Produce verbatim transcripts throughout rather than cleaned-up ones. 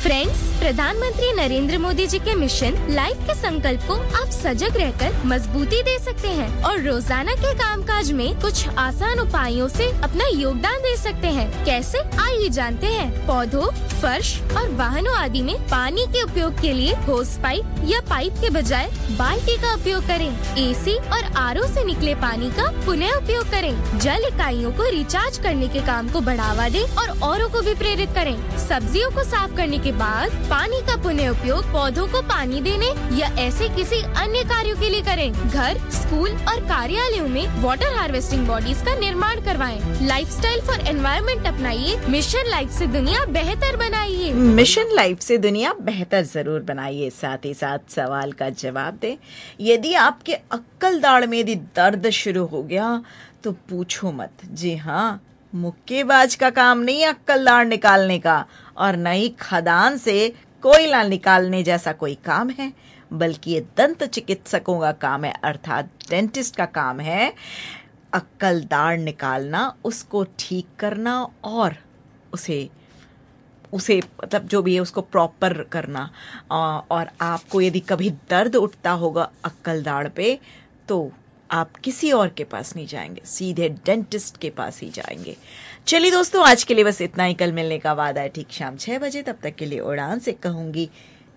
Friends, प्रधानमंत्री नरेंद्र मोदी जी के mission life के संकल्प को आप सजग रहकर मजबूती दे सकते हैं और रोजाना के कामकाज में कुछ आसान उपायों से अपना योगदान दे सकते हैं। कैसे? आइए जानते हैं। पौधों, फर्श और वाहनों आदि में पानी के उपयोग के लिए होस पाइप या पाइप के बजाय बाल्टी का उपयोग करें। एसी और आरओ से निकले पानी का पुनः उपयोग करें। जल इकाइयों को रिचार्ज करने के काम को बढ़ावा दें और औरों को भी प्रेरित करें। सब्जियों को साफ करने के बाद पानी का पुनः उपयोग पौधों को पानी देने या ऐसे किसी अन्य कार्यों के लिए करें। घर, स्कूल और कार्यालयों में वाटर हार्वेस्टिंग बॉडीज का निर्माण करवाएं। Lifestyle for environment अपनाइए। Mission life से दुनिया बेहतर बनाइए। मिशन लाइफ से दुनिया बेहतर जरूर बनाइए। साथ ही साथ सवाल का जवाब दें। यदि आपके अक्कल दाढ़ में यदि दर्द शुरू हो गया तो पूछो मत। जी हाँ, मुक्केबाज का काम नहीं अक्कल दाढ़ निकालने का, और न ही खदान से कोयला निकालने जैसा कोई काम है, बल्कि ये दंत चिकित्सकों का काम है, अर्थात डेंटिस्ट का काम है अक्कल दाढ़ निकालना, उसको ठीक करना और उसे उसे मतलब जो भी है उसको प्रॉपर करना। और आपको यदि कभी दर्द उठता होगा अक्कल दाढ़ पे तो आप किसी और के पास नहीं जाएंगे, सीधे डेंटिस्ट के पास ही जाएंगे। चलिए दोस्तों, आज के लिए बस इतना ही। कल मिलने का वादा है ठीक शाम छह बजे। तब तक के लिए उड़ान से कहूंगी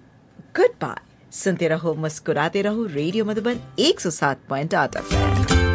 गुड बाय। सुनते रहो, मुस्कुराते रहो। रेडियो मधुबन एक सौ सात पॉइंट आठ एफ एम।